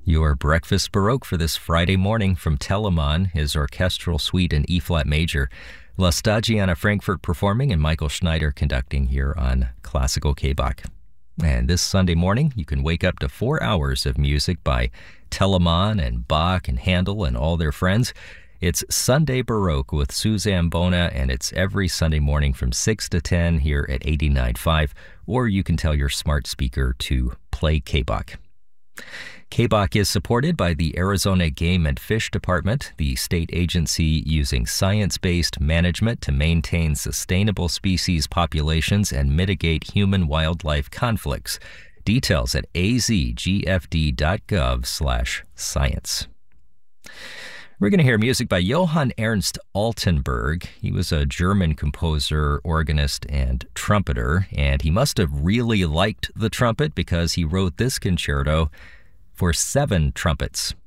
Your breakfast Baroque for this Friday morning from Telemann, his orchestral suite in E-flat major. La Stagiana Frankfurt performing and Michael Schneider conducting here on Classical K-Bach. And this Sunday morning, you can wake up to 4 hours of music by Telemann and Bach and Handel and all their friends. It's Sunday Baroque with Suzanne Bona, and it's every Sunday morning from 6 to 10 here at 89.5, or you can tell your smart speaker to play K-Bach. K-Bach is supported by the Arizona Game and Fish Department, the state agency using science-based management to maintain sustainable species populations and mitigate human-wildlife conflicts. Details at azgfd.gov/science. We're going to hear music by Johann Ernst Altenburg. He was a German composer, organist, and trumpeter, and he must have really liked the trumpet because he wrote this concerto for 7 trumpets.